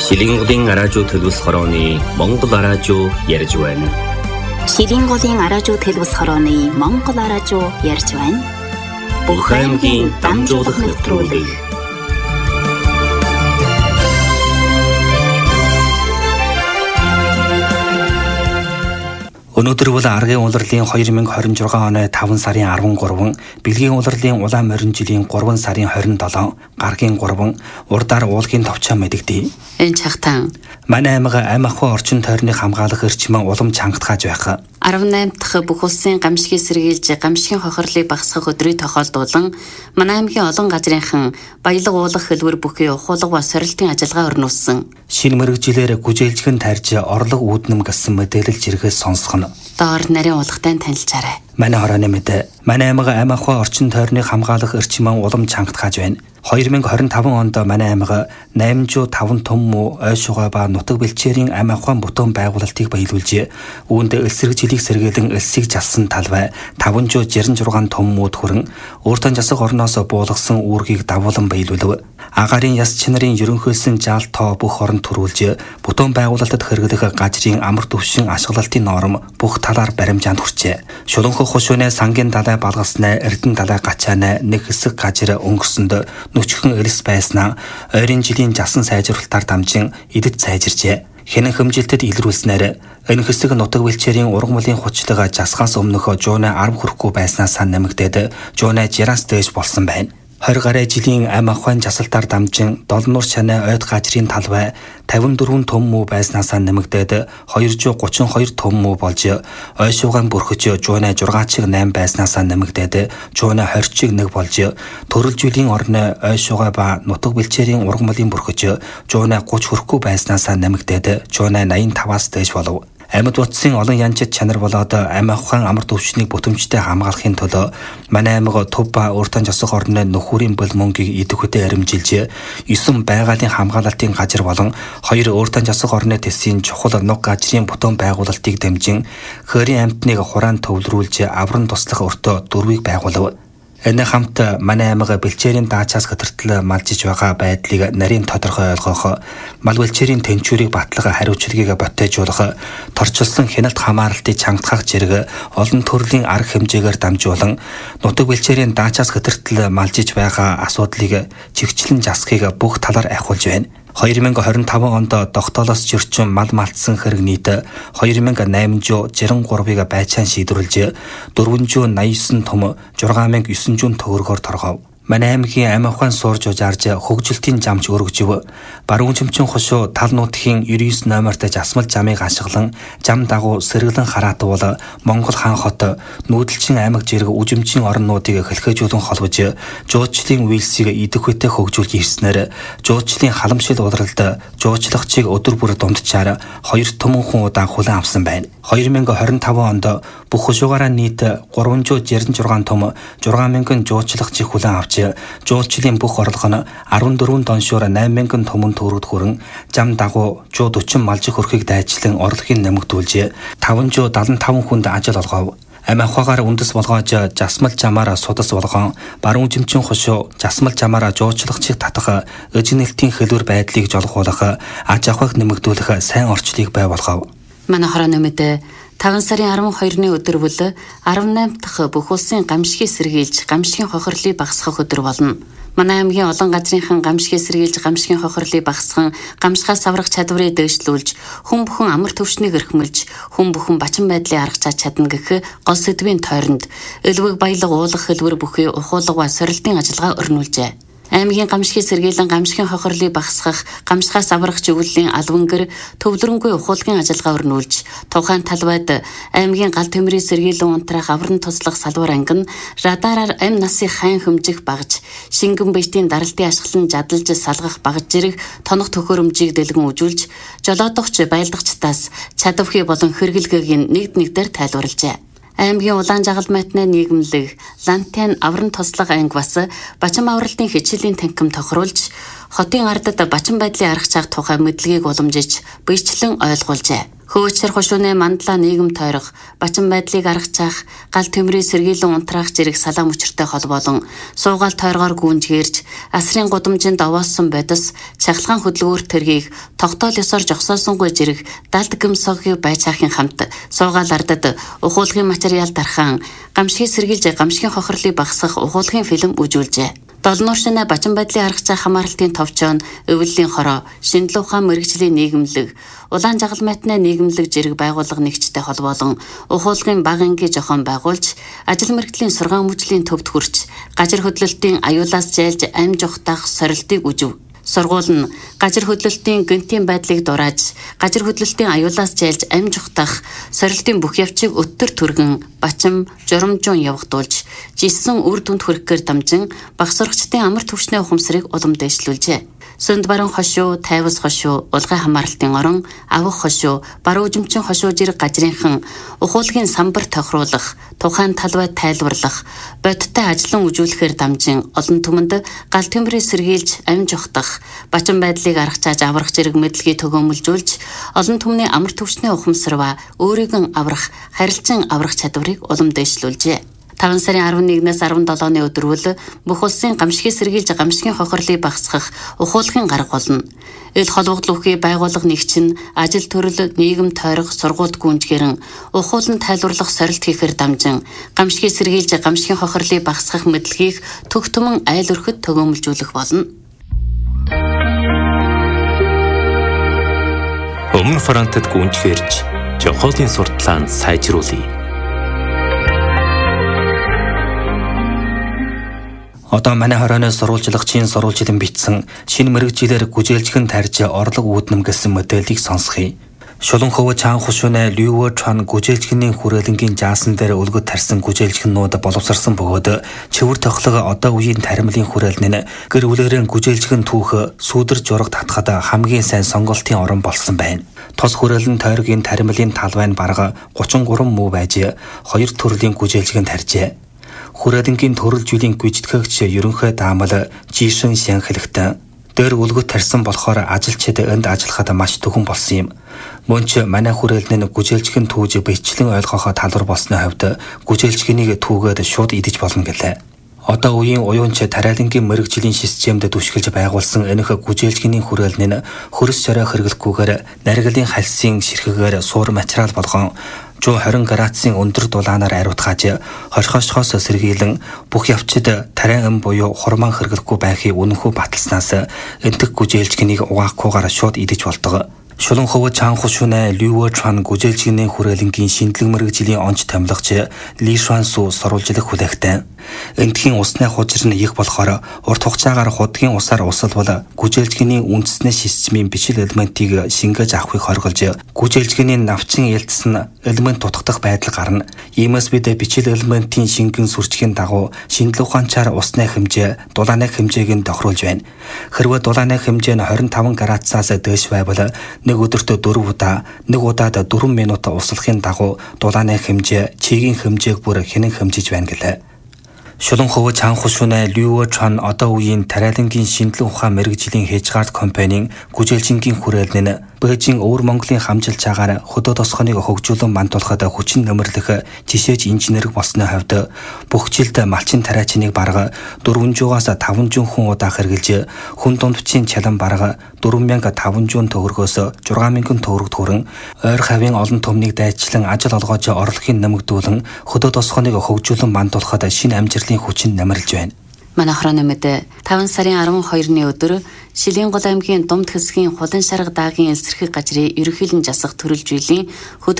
Шилингодын араажуу төлөвс хорооны Монгол араажуу ярьж байна. Шилингодын араажуу төлөвс хорооны Монгол араажуу ярьж байна. Бүх аймгийн дамжуулах нэвтрүүлэг. Өнөөдөр бол аргын улирлын 2026 оны 5 сарын 13, бэлгийн улирлын улаан морин жилийн 3 сарын 27, гаргийн 3, урдаар уулгийн товчоо мэдэгдэв. Энэ чагтаан манай аймаг ахуй орчин тойрныг хамгаалах эрчим улам чангатгааж байх. 18 дахь бүх улсын гамшигыг сэргийлж гамшигын хохирлыг багасгах өдрийг тохиолдуулан манай аймгийн олон газрынхан баялаг уулах хэлбэр бүхий ухуулга ба сорилтын ажиллагаа өрнүүлсэн. Шинэ мэрэгжилээр гүжээлжгэн тарьж орлого үүднэм гэсэн мэдээлэл жиргээс сонсгоно. Доор нарийн уулгатай танилцаарай. Манай хорооны мэдээ. Манай аймаг ахуй орчин тойрныг хамгаалах эрчим улам чангатгааж байна. 2025 онд манай аймаг 805 том муу ой шугай ба нутаг бэлчээрийн ам ахуйн бүтээн байгуулалтыг биелүүлж, үүнд элсрэг жилийг сэргээлэн элсийг жалсан талбай 566 том мууд хүрэн өөртөө засаг орноос буулгасан үүргийг давуулан биелүүлв. Агарын яс чинарын ерөнхийлсөн жаал тоо бүх оронд төрүүлж, бүтээн байгуулалтад хэрэглэх газрын амар төвшин ашиглалтын норм бүх талаар баримжаанд хүрчээ. Шуланхөх хушууны сангийн далай балгаснаа эрдэн далай гачаана нэг хэсэг газар өнгөрсөнд нүчгэн элс байснаа ойрын жилийн жасан сайжруулалтаар дамжин идэд сайжирчээ. Хэнэн хэмжилтэд илрүүлснээр энэ хэсэг нутаг бэлчээрийн ургамлын хучлага жасгаас өмнөх жуунаа 10 хүрэхгүй байснаас нэмэгдээд жуунаа 60-аас дээш болсон байна. 20 гаруй жилийн ам ахуйн жасалтаар дамжин долнуур шанаа ойд газрын талбай 54 том муу байснаас нэмэгдээд 232 том муу болж ой шугайн бүрхэж жуунаа 6-8 байснаас нэмэгдээд жуунаа 20-1 болж төрөлжүүлийн орны ой шугай ба нутаг бэлчээрийн ургамлын бүрхэж жуунаа 30 хүрэхгүй байснаас нэмэгдээд жуунаа 85-аас дээш болов. Амьд утсын олон янчид чанар болоод ам ахуйн амар төвчнийг бүтэмжтэй хамгаалахын төлөө манай аймаг төв ба өөртөө засаг орны нөхөрийн бол мөнгийг идэвхтэй аримжилж 9 байгалийн хамгаалалтын газар болон 2 өөртөө засаг орны тэсийн чухал нуг газрын бүтээн байгуулалтыг дэмжин хөрийн амьтныг хураан төвлөрүүлж авран туслах өртөө дөрвийг байгуулав. Энэ хамт манай аймаг бэлчээрийн даачаас гэтэртэл малжиж байгаа байдлыг нарийн тодорхой ойлгох, мал бэлчээрийн тэнцвэрийг батлах хариуцлагыг ботежуулах, торчилсан хяналт хамааралтыг чангатгах зэрэг олон төрлийн арга хэмжээгээр дамжуулан нутаг бэлчээрийн даачаас гэтэртэл малжиж байгаа асуудлыг чигчлэн засахыг бүх талаар ахиулж байна. 2025 онд тогтоолоос зөрчим мал малтсан хэрэг нийт 2863-ыг байцаан шийдвэрлэж 489 том 6900 төгрөгөөр торгов. Манай аймгийн ам ахуйн суурж ужаарж хөгжилтийн замч өргөжөв. Баруун чимчин хошуу тал нутгийн 99 номерт жасмал замыг ашиглан зам дагуу сэргэлэн хараатвал Монгол хаан хот нүүдэлчин аймаг зэрэг үжимчин орнуудыг хэлхэжүүлэн холбож жуулчлалын үйлсийг идэвхтэй хөгжүүлж ирснээр жуулчлалын халамжил улиралд жуулчлагчийг өдөр бүр дундчаар 2 түмэн хүн удаа хүлээн авсан байна. 2025 онд бүх хошуугаараа нийт 366 том 6000 жуулчлагчийг хүлээн авч жуулчлалын бүх орлого нь 14 доншуур 8000 томон төгрөгд хүрэн зам дагуу 140 малжих хөрхийг дайчлан орлогыг нэмэгдүүлж 575 хүнд ажил олгов. Ам ахуйгаар үндэс болгоож жасмал замаар судас болгон баруун жимчин хошуу жасмал замаар жуулчлагчийг татах эжнэлтийн хэлбэр байдлыг жолгуулах аж ахуйг нэмэгдүүлэх сайн орчлыг бий болгов. Манай хорооны мэдээ 5 сарын 12-ны өдөр бол 18 дахь бүх улсын гамшигыг сэргийлж гамшигын хохирлыг багасгах өдөр болно. Манай аймгийн олон газрынхан гамшигыг сэргийлж гамшигын хохирлыг багасган гамшигаас аврах чадварыг дэвшлүүлж хүн бүхэн амар төвшнийг эрхмэлж хүн бүхэн бачин байдлыг аргачаад чадна гэх гол сэдвийн тойронд элвэг баялаг уулах хэлбэр бүхий ухуулга ба сорилтын ажиллагаа өрнүүлжээ. Аймгийн гамшигыг сэргийлэн гамшигын хохирлыг багасгах, гамшигаас аврах чиглэлийн албангэр төвлөрөнгүй ухуулгын ажиллагаа өрнүүлж, тухайн талбайд аймгийн гал төмрийн сэргийлэн унтраах авран туслах салбар анги нь радараар амь насыг хайн хэмжих багж, шингэн биетийн даралтын ашиглан жадалж салгах багж зэрэг тонох төхөөрөмжийг дэлгэн үжүүлж, жолоодогч баялдагчдаас чадвхий болон хэрэглэгийг нэгдээр тайлбарлажээ. Аймгийн улаан жагалт майтны нийгэмлэг Лантен авран туслах анги бас бачим авралтын хичээлийн танхим тохируулж хотын ардад бачин байдлын арга чаг тухай мэдлэгийг уламжиж биечлэн ойлгуулжээ. Хөөцөр хошууны мандлаа нийгэм тойрох, бачин байдлыг аргачаах, гал төмрийн сэргийлэн унтраах зэрэг салаа мөчөртэй холбоолон суугаал тойргоор гүнжгээрж, асрын гудамжинд овооссон бодис, чахалгаан хөдөлгөөр тэргийг тогтоол ёсоор жогсоосонгүй зэрэг далд гэмсогийг байцаахын хамт суугаал ардад ухуулгын материал дархан, гамшигыг сэргийлж гамшигын хохирлыг багасгах ухуулгын фильм үзүүлжээ. Долнуур шинэ бачин байдлын аргачаа хамаарлтын товчоон, өвлөлийн хороо, шинжлэх ухаан мэрэгжлийн нийгэмлэг, улаан жагалмайтны нийгэмлэг зэрэг байгууллага нэгжтэй холбоолон ухуулгын бага ангийн зохион байгуулж, ажил мэргэжлийн сургаан мужлийн төвд хүрч, гажир хөдлөлтийн аюулаас зайлж амь жухтах сорилтыг үзв. Сургууль нь гажир хөдлөлтийн гэнтийн байдлыг дурааж, гажир хөдлөлтийн аюулаас зайлж амь жухтах сорилтын бүх явцыг өттөр түргэн, бачим, журамжуун явагдуулж, жисэн үр дүнд хүрэхээр дамжин багсрагчдын амар түвшний ухамсарыг улам дээшлүүлжээ. Сүнд баруун хошуу, тайвас хошуу, улгай хамаарлтын орон, авах хошуу, баруун жимчин хошуу зэрэг гажрынхан ухуулгын самбар тохируулах, тухайн талбай тайлбарлах, бодиттой ажиллан үзүүлэхээр дамжин олон түмэнд гал төмрийг сэргийлж амь жухтах, бачин байдлыг аргачааж аврах зэрэг мэдлэгийг төгөөмөлжүүлж, олон түмний амар түвшний ухамсар ба өөрийгөө аврах, харилцан аврах чадварыг улам дээшлүүлжээ. 5 сарын 11-ээс 17-ны өдрүүл бүх улсын гамшигыг сэргийлж гамшигын хохирлыг багасгах ухуулгын гарга болно. Ил холбогдол бүхий байгууллага нэгчин ажил төрөл нийгэм тойрох сургуульд гүнжгэрэн ухуулан тайлбарлах сорилт хийхээр дамжин гамшигыг сэргийлж гамшигын хохирлыг багасгах мэдлэгийг төгс түмэн айл өрхөд төгөөмөлжүүлэх болно. Өмнө Франтад гүнжгэрж жохолын сурталаанд сайжруулъя. Одоо манай хорооноос сурвалжлагчийн сурвалжилан бичсэн шинэ мэрэгжилээр гүжээлжгэн тарж орлого үүднэм гэсэн модельийг сонсхий. Шулан хөвө чаан хушууны Люо Чан гүжээлжгэний хүрээлэнгийн жаасан дээр өлгөд тарсан гүжээлжгэннүүд боловсрсан бөгөөд чивэр тохлого одоо үеийн таримлын хүрээлэн нь гэр бүлэрэн гүжээлжгэн түүх сүүдэр жураг татхад хамгийн сайн сонголтын орон болсон байна. Тос хүрээлэн тойргийн таримлын талбай нь бараг 33 муу байж 2 төрлийн гүжээлжгэн таржээ. Хүрээлэнгийн төрөл жилийн гүйцэтгэгч ерөнхий даамал Жишэн Сянхэлэгтэн дээр өлгөт тарьсан болохоор ажилчид энд ажиллахад маш төхөн болсон юм. Мөн ч манай хүрээлэн нь гүжээлжгэн түүж бичлэн ойлгоход талбар болсны хувьд гүжээлжгэнийг түүгээд шууд идэж болно гэлээ. Одоо үеийн уюунч тариалангийн мэрэгжлийн системд түшгэлж байгуулсан энэх гүжээлжгэний хүрээлэн нь хөрс сорой хэрэглэхгүйгээр нариглын хальсын ширхэгээр суур материал болгон 120 градусын өндөр дулаанаар ариутгааж хошхошхоос сэргийлэн бүх явцад тариан ам буюу хурмаан хэрэглэхгүй байхыг үнэнхүү баталснаас энтэг гүжээлжгэнийг угаахгүйгээр шууд идэж болдог. Шулан хөвө чаан хушууны Люо Чан гүжээлжгэний хүрээлэнгийн шинжлэх мэрэгжлийн онц томилгоч Ли Шуан Су сурвалжлах хүлээгтэн. Эндхийн усны хужир нь их болохоор урт хугацаагаар худгийн усаар усалбал гүжээлжгэний үндэсний системийн бичил элементийг шингээж авахыг хориголж гүжээлжгэний навчин ялдсан элемент дутагдах байдал гарна. Иймээс бид бичил элементийн шингэн сүрчгийн дагуу шинжлэх ухаанчаар усны хэмжээ, дулааны хэмжээг нь тохируулж байна. Хэрвээ дулааны хэмжээ нь 25 градусаас дээш байвал нэг өдөртөө 4 удаа, нэг удаад 4 минут услахын дагуу дулааны хэмжээ, чигийн хэмжээг бүр хянан хэмжиж байна гэлээ. Шулан хөвө чаан хушууны Люо Чан одоо үеийн тариалангийн шинжлэх ухаан мэрэгжлийн Хежгард компанийн гүжээлжингийн хүрээлэн нь Бээжин өвөр Монголын хамжилчаагаар хөдөө тосгоныг хөгжүүлэн мандуулахад хүчин нэмэрлэх жишээж инженерг болсны хувьд бүх жилд малчин тариачныг бараг 400-аас 500 хүн удаа хэрэгжилж хүн дундчийн чалан бараг 4500 төгрөгөөс 6000 төгрөг төрөн ойр хавийн олон түмнийг дайчлан ажил олгож орлогын нэмэгдүүлэн хөдөө тосгоныг хөгжүүлэн мандуулахад шинэ амжилтын хүчин нэмэрлж байна. Манай хорооны мэдээ 5 сарын 12-ны өдөр Шилэнгол аймгийн Думд хэсгийн Хулан шарга даагийн элсэрхэг газрын ерөнхийлөн жасах төрөлжүүлэн